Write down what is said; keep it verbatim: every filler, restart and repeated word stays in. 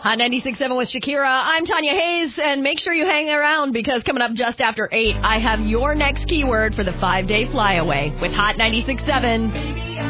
Hot ninety-six point seven with Shakira. I'm Tanya Hayes, and make sure you hang around because coming up just after eight, I have your next keyword for the five-day flyaway with Hot ninety-six point seven.